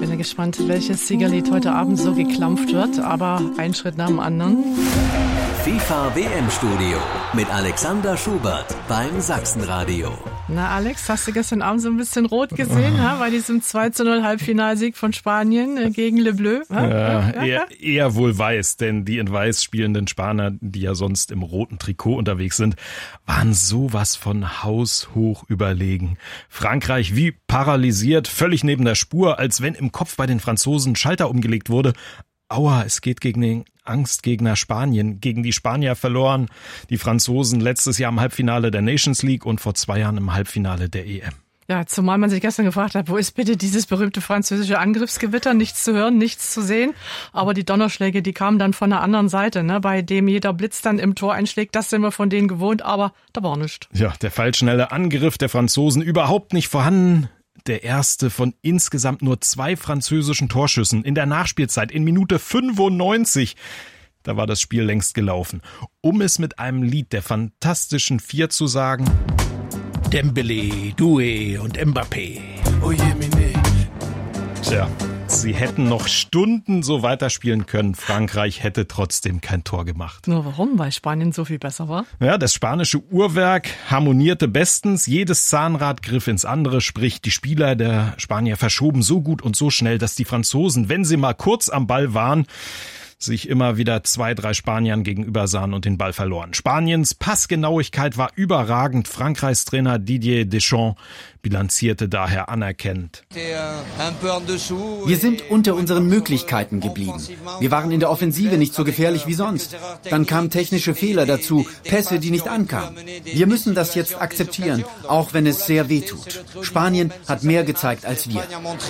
bin ja gespannt, welches Siegerlied heute Abend so geklampft wird, aber ein Schritt nach dem anderen. FIFA WM-Studio mit Alexander Schubert beim Sachsenradio. Na Alex, hast du gestern Abend so ein bisschen rot gesehen, bei diesem 2:0 Halbfinalsieg von Spanien gegen Le Bleu? Eher wohl weiß, denn die in weiß spielenden Spanier, die ja sonst im roten Trikot unterwegs sind, waren sowas von haushoch überlegen. Frankreich wie paralysiert, völlig neben der Spur, als wenn im Kopf bei den Franzosen Schalter umgelegt wurde. Aua, es geht gegen den Angstgegner Spanien, gegen die Spanier verloren. Die Franzosen letztes Jahr im Halbfinale der Nations League und vor 2 Jahren im Halbfinale der EM. Ja, zumal man sich gestern gefragt hat, wo ist bitte dieses berühmte französische Angriffsgewitter? Nichts zu hören, nichts zu sehen. Aber die Donnerschläge, die kamen dann von der anderen Seite, bei dem jeder Blitz dann im Tor einschlägt. Das sind wir von denen gewohnt, aber da war nichts. Ja, der pfeilschnelle Angriff der Franzosen überhaupt nicht vorhanden. Der erste von insgesamt nur 2 französischen Torschüssen in der Nachspielzeit in Minute 95. Da war das Spiel längst gelaufen. Um es mit einem Lied der Fantastischen Vier zu sagen: Dembélé, Doué und Mbappé. Oh je, Mine. Tja, sie hätten noch Stunden so weiterspielen können. Frankreich hätte trotzdem kein Tor gemacht. Nur warum? Weil Spanien so viel besser war? Ja, das spanische Uhrwerk harmonierte bestens. Jedes Zahnrad griff ins andere, sprich die Spieler der Spanier verschoben so gut und so schnell, dass die Franzosen, wenn sie mal kurz am Ball waren, sich immer wieder 2-3 Spaniern gegenüber sahen und den Ball verloren. Spaniens Passgenauigkeit war überragend. Frankreichs Trainer Didier Deschamps bilanzierte daher anerkennend: Wir sind unter unseren Möglichkeiten geblieben. Wir waren in der Offensive nicht so gefährlich wie sonst. Dann kamen technische Fehler dazu, Pässe, die nicht ankamen. Wir müssen das jetzt akzeptieren, auch wenn es sehr weh tut. Spanien hat mehr gezeigt als wir.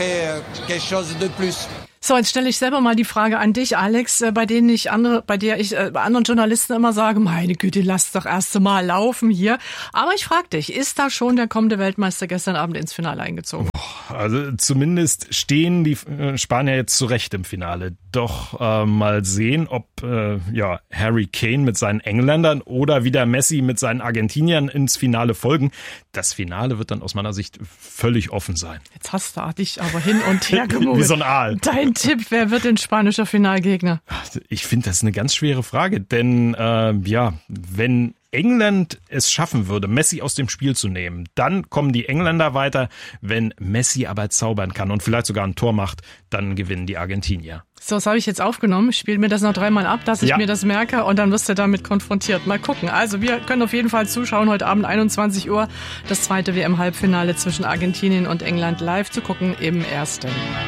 So, jetzt stelle ich selber mal die Frage an dich, Alex, bei der ich anderen Journalisten immer sage, meine Güte, lass doch erst mal laufen hier. Aber ich frage dich, ist da schon der kommende Weltmeister gestern Abend ins Finale eingezogen? Also zumindest stehen die Spanier jetzt zurecht im Finale. Doch mal sehen, ob Harry Kane mit seinen Engländern oder wieder Messi mit seinen Argentiniern ins Finale folgen. Das Finale wird dann aus meiner Sicht völlig offen sein. Jetzt hast du dich aber hin und her gemogelt. Wie so ein Aal. Dein Tipp, wer wird denn spanischer Finalgegner? Ich finde, das ist eine ganz schwere Frage, denn wenn England es schaffen würde, Messi aus dem Spiel zu nehmen, dann kommen die Engländer weiter. Wenn Messi aber zaubern kann und vielleicht sogar ein Tor macht, dann gewinnen die Argentinier. So, das habe ich jetzt aufgenommen. Ich spiele mir das noch 3-mal ab, dass ich mir das merke, und dann wirst du damit konfrontiert. Mal gucken. Also wir können auf jeden Fall zuschauen. Heute Abend 21 Uhr das zweite WM-Halbfinale zwischen Argentinien und England live zu gucken im Ersten.